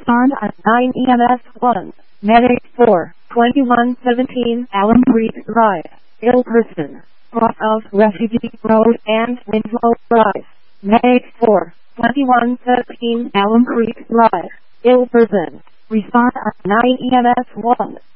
Respond at 9 EMS 1. Medic 4, 2117 Allen Creek Drive, ill person, off of Refugee Road and Winslow Drive. Medic 4, 2117 Allen Creek Drive, ill person. Respond at 9 EMS 1.